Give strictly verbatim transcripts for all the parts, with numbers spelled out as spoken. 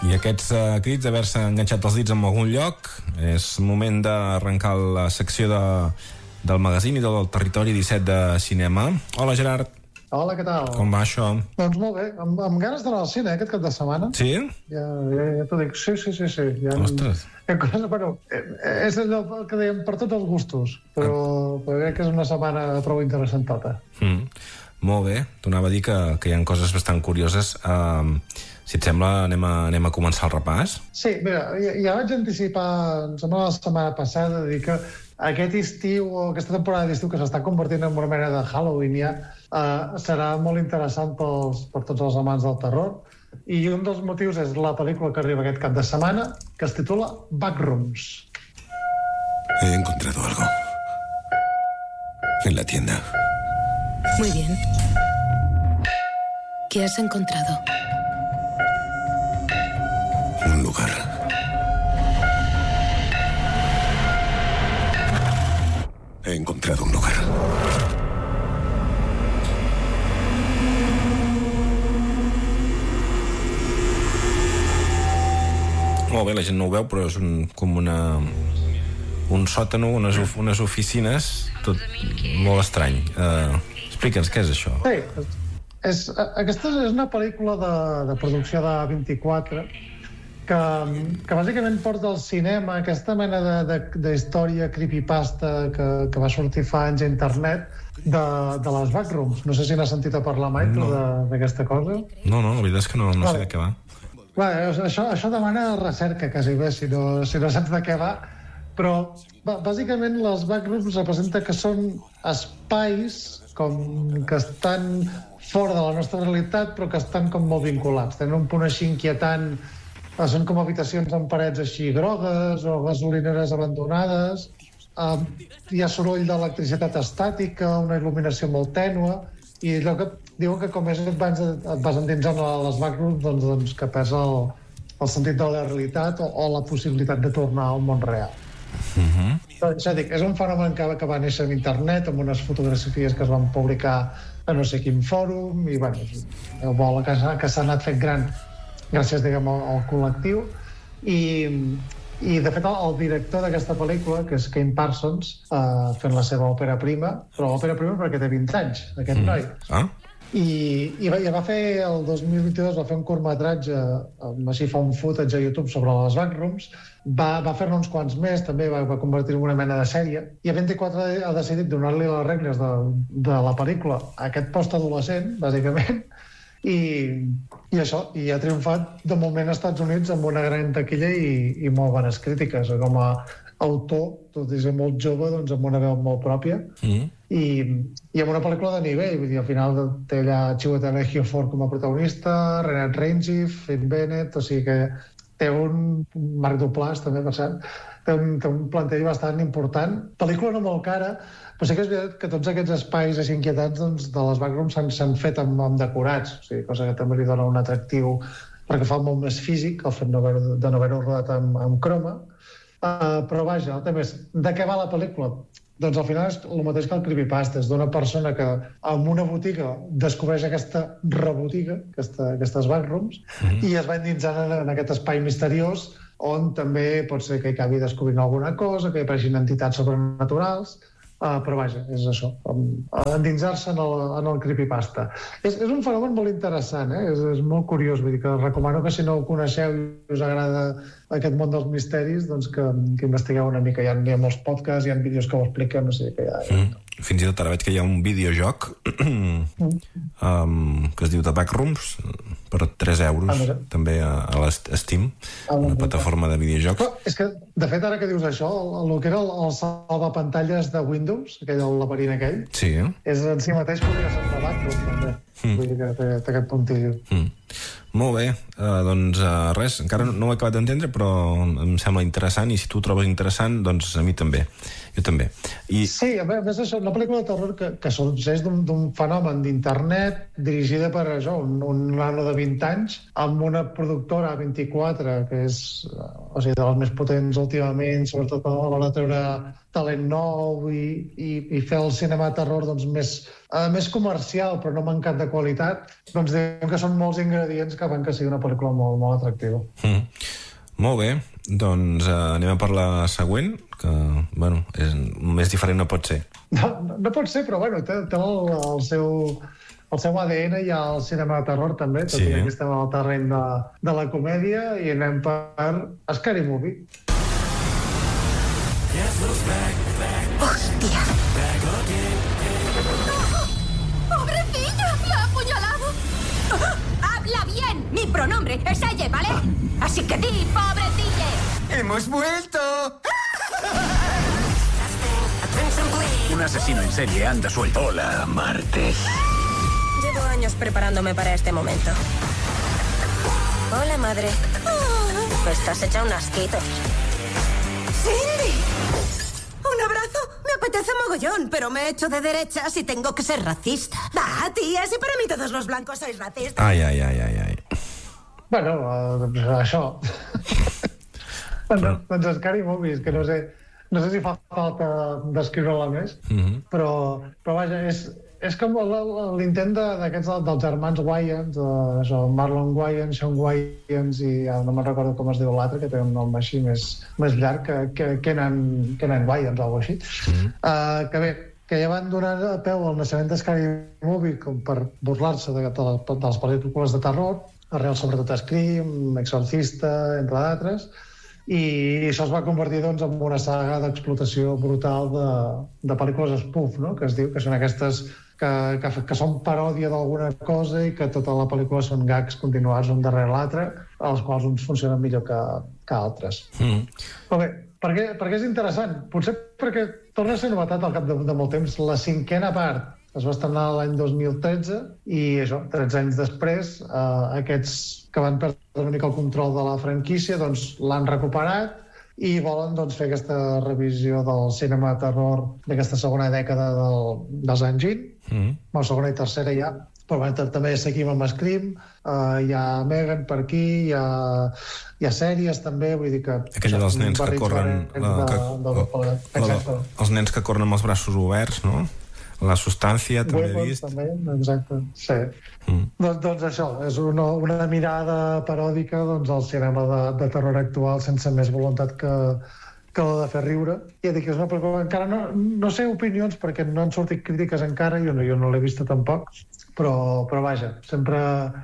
I aquests uh, crits d'haver-se enganxat els dits en algun lloc, és moment d'arrencar la secció de, del magazín i del Territori disset de cinema. Hola, Gerard. Hola, què tal? Com va això? Doncs molt bé, amb, amb ganes d'anar al cine, eh, aquest cap de setmana. Sí? Ja, ja, ja t'ho dic, sí, sí, sí. sí. Ja, Ostres. En, en, bueno, és allò que dèiem per tots els gustos, però, ah. però crec que és una setmana prou interessant tota. Mm. Molt bé, t'anava a dir que, que hi ha coses bastant curioses. Uh, si et sembla, anem a, anem a començar el repàs? Sí, mira, ja, ja vaig anticipar, em sembla la setmana passada, dir que aquest estiu, o aquesta temporada d'estiu que s'està convertint en una mena de Halloween ja, uh, serà molt interessant pels, per tots els amants del terror. I un dels motius és la pel·lícula que arriba aquest cap de setmana, que es titula Backrooms. He encontrado algo. En la tienda. Muy bien. ¿Qué has encontrado? Un lugar. He encontrado un lugar. Molt bé, la gent no ho veu, però és un, com una... un sòtano, unes, unes oficines, tot molt estrany. Uh, Explica'ns, què és això? Sí, és, aquesta és una pel·lícula de, de producció de A vint-i-quatre que, que bàsicament porta al cinema aquesta mena de, de, de història creepypasta que, que va sortir fa anys a internet de, de les Backrooms. No sé si n'has sentit a parlar mai, no, d'aquesta cosa. No, no, la veritat és que no, no vale. sé de què va. Bé, això, això demana recerca, quasi bé, si no, si no saps de què va. Però, bàsicament, les Backrooms representa que són espais com que estan fora de la nostra realitat, però que estan com molt vinculats. Tenen un punt així inquietant. Són com habitacions amb parets així grogues o gasolineres abandonades. Uh, hi ha soroll d'electricitat estàtica, una il·luminació molt tènue, i allò que diuen que com més et vas, et vas endinsant a les Backrooms, doncs, doncs que pesa el, el sentit de la realitat o, o la possibilitat de tornar al món real. Uh-huh. Doncs, ja dic, és un fenomen que, que va néixer en internet amb unes fotografies que es van publicar a no sé quin fòrum i bueno, el vol que, que s'ha anat fent gran gràcies, diguem, al, al col·lectiu i, i de fet el, el director d'aquesta pel·lícula, que és Kane Parsons, uh, fent la seva òpera prima, però òpera prima perquè té vint anys, aquest mm. noi. Ah? I, i va, i va fer, el dos mil vint-i-dos, va fer un curtmetratge, així fa un footage a YouTube sobre les Backrooms, va, va fer-ne uns quants més, també va, va convertir en una mena de sèrie, i a vint-i-quatre ha decidit donar-li les regles de, de la pel·lícula a aquest postadolescent, bàsicament, i, i això, i ha triomfat de moment als Estats Units amb una gran taquilla i, i molt bones crítiques, com a autor, tot i ser molt jove, doncs amb una veu molt pròpia, mm. i, i amb una pel·lícula de nivell, vull dir, al final té allà Chiwetel Ejiofor com a protagonista, Renat Reinsif, Finn Bennett, o sigui que té un... Marc Duplass, també, per cert, té un, té un plantell bastant important. Pel·lícula no molt cara, però sí que és veritat que tots aquests espais així inquietants doncs, de les Backrooms s'han fet amb, amb decorats, o sigui, cosa que també li dona un atractiu perquè fa molt més físic el fet de no haver-ho rodat amb, amb croma. Uh, però vaja, també és, de què va la pel·lícula? Doncs al final és el mateix que el creepypasta, és d'una persona que en una botiga descobreix aquesta rebotiga, aquesta, aquestes backrooms, mm-hmm. i es va endinsant en, en aquest espai misteriós on també pot ser que hi acabi descobrint alguna cosa, que hi apareixin entitats sobrenaturals, uh, però vaja, és això, endinsar-se en el, en el creepypasta. És, és un fenomen molt interessant, eh? és, és molt curiós, vull dir que recomano que si no ho coneixeu i us agrada aquest món dels misteris, doncs que, que investigueu una mica. Hi ha, hi ha molts podcasts, hi ha vídeos que ho expliquen, no sé què hi ha. Mm. Fins i tot ara veig que hi ha un videojoc um, que es diu The Backrooms per tres euros, ah, també a, a l'Steam, ah, una plataforma de videojocs. Però és que, de fet, ara que dius això, el, el que era el, el salvapantalles de Windows, aquell, el laberint aquell, sí, eh? és en si mateix podria ser The Backrooms, també. Mm. Vull dir que té, té aquest puntillo. Mm. Molt bé, uh, doncs uh, res, encara no ho he acabat d'entendre, però em sembla interessant, i si tu ho trobes interessant, doncs a mi també. Jo també. I... Sí, a més, això, una pel·lícula de terror que, que sorgeix d'un fenomen d'internet dirigida per això, un, un nano de vint anys, amb una productora A vint-i-quatre, que és o sigui, de les més potents últimament, sobretot a l'hora de treure talent nou i, i, i fer el cinema de terror doncs, més uh, més comercial, però no mancant de qualitat, doncs diguem que són molts ingredients que fan que sigui una pel·lícula molt, molt atractiva. Mm. Molt bé, doncs uh, anem a per la següent, que, bueno, és, més diferent no pot ser. No, no, no pot ser, però, bueno, té, té el, el seu... el seu A D N hi ha el cinema de terror també, tot sí. i que estem al terreny de, de la comèdia, i anem per Scary Movie. ¡Hostia! ¡Oh! ¡Pobrecilla! ¡La ha apuñalado! ¡Oh! ¡Habla bien! Mi pronombre es ella, ¿vale? Así que di, pobrecilla. ¡Hemos vuelto! Un asesino en serie anda suelto. Hola, Martes. Llevo años preparándome para este momento. Hola, madre. Oh. Estás hecha un asquito. ¡Cindy! ¿Un abrazo? Me apetece mogollón, pero me he hecho de derechas y tengo que ser racista. Va, tía, si para mí todos los blancos sois racistas. Ai, ai, ai, ai, ai. Bueno, uh, això. Bueno, doncs Scary Movies, que no sé, no sé si fa falta descriure-la més, mm-hmm. però, però vaja, és... És com l'intent d'aquests dels germans Wayans, de Marlon Wayans, Sean Wayans i ja no me'n recordo com es diu l'altre, que té un nom així més, més llarg, que, que Kenan, Kenan Wayans, o alguna cosa així. Mm-hmm. uh, que bé, que ja van donar peu al naixement de Scary Movie com per burlar-se de, de, de les pel·lícules de terror, arrel sobretot Scream, Exorcista, entre d'altres, i això es va convertir doncs, en una saga d'explotació brutal de, de pel·lícules spoof, no? Que es diu, que són aquestes que, que, que són paròdia d'alguna cosa i que tota la pel·lícula són gags continuats un darrere l'altre, els quals uns funcionen millor que, que altres. Mm. Però bé, per què, per què és interessant? Potser perquè torna a ser novetat al cap de, de molt temps. La cinquena part es va estrenar l'any dos mil tretze i això, tretze anys després, eh, aquests que van perdre una mica el control de la franquícia doncs l'han recuperat i volen doncs, fer aquesta revisió del cinema de terror d'aquesta segona dècada del, dels anys vint, mm. la segona i tercera ja, però bueno, també seguim amb Scream, uh, hi ha Megan per aquí, hi ha, hi ha sèries també, vull dir que... Aquella dels nens que corren... La, que, de, de, de, la, els nens que corren amb els braços oberts, no? La substància, també he vist. També, exacte, sí. Mm. Doncs, doncs això, és una, una mirada paròdica doncs, al cinema de, de terror actual sense més voluntat que, que la de fer riure. I ja dic, és una pel·lícula... Encara no, no sé opinions perquè no han sortit crítiques encara, jo no, jo no l'he vista tampoc, però, però vaja, sempre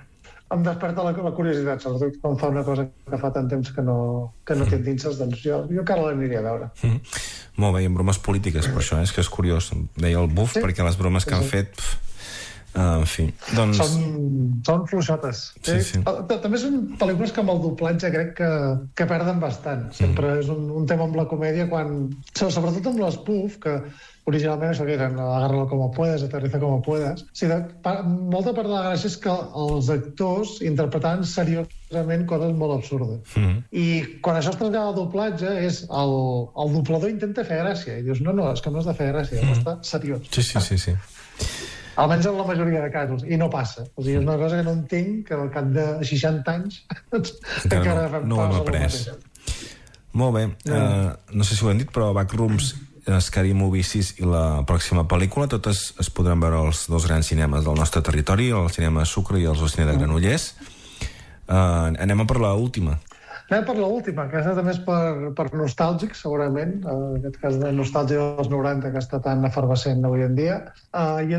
em desperta la, la curiositat, sobretot quan fa una cosa que fa tant temps que no, que no té endinses, doncs jo, jo encara l'aniria a veure. Mm. Molt bé, i amb bromes polítiques, per això, eh? És que és curiós. Deia el buf, sí, perquè les bromes que sí, han fet... Pff, uh, en fi, doncs... Són, són fluixotes. Sí, sí. També són pel·lícules que amb el doblatge crec que, que perden bastant. Sempre mm. és un, un tema amb la comèdia, quan... sobretot amb l'espoof, que originalment això que eren agarra-lo com puedes, aterriza com puedes. O sigui, pa, molta part de la gràcia és que els actors interpretaven seriosament coses molt absurdes. Mm. I quan això es trasllada al doblatge, és el, el doblador intenta fer gràcia. I dius, no, no, és que no has de fer gràcia, mm. està seriós. Sí, sí, sí, sí. Almenys en la majoria de casos, i no passa. O sigui, és una cosa que no entenc, que al cap de seixanta anys encara no, no ho hem après. Molt bé, no. Uh, no sé si ho hem dit, però Backrooms, Scary Movie sis i la pròxima pel·lícula, totes es podran veure als dos grans cinemes del nostre territori, el cinema Sucre i el cine de Granollers. Uh, anem a per l'última. Anem per l'última, que aquesta també és per, per nostàlgic, segurament, uh, en aquest cas de nostàlgia dels noranta, que està tan efervescent avui en dia, uh, i